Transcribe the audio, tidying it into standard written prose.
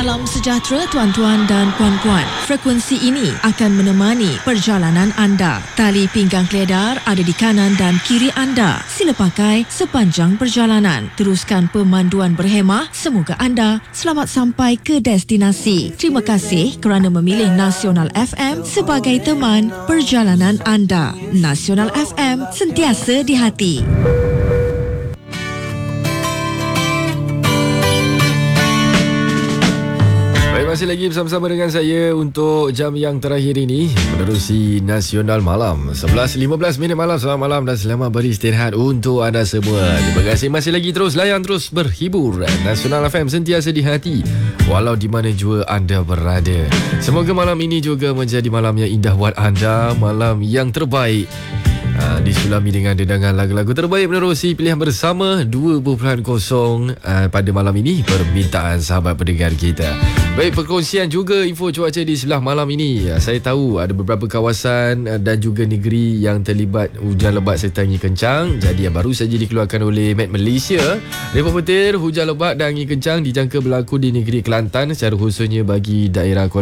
Salam sejahtera tuan-tuan dan puan-puan. Frekuensi ini akan menemani perjalanan anda. Tali pinggang keledar ada di kanan dan kiri anda. Sila pakai sepanjang perjalanan. Teruskan pemanduan berhemah. Semoga anda selamat sampai ke destinasi. Terima kasih kerana memilih Nasional FM sebagai teman perjalanan anda. Nasional FM, sentiasa di hati. Masih lagi bersama-sama dengan saya untuk jam yang terakhir ini menerusi Nasional Malam 11.15 malam. Selamat malam dan selamat beristirahat untuk anda semua. Terima kasih masih lagi terus layan, terus berhibur. Nasional FM sentiasa di hati walau di mana jua anda berada. Semoga malam ini juga menjadi malam yang indah buat anda, malam yang terbaik. Disulami dengan dedangan lagu-lagu terbaik menerusi pilihan bersama 2.0 pada malam ini, permintaan sahabat pendengar kita. Baik, perkongsian juga info cuaca di sebelah malam ini. Saya tahu ada beberapa kawasan dan juga negeri yang terlibat hujan lebat serta angin kencang. Jadi yang baru saja dikeluarkan oleh Met Malaysia, report petir hujan lebat dan angin kencang dijangka berlaku di negeri Kelantan, secara khususnya bagi daerah Kuala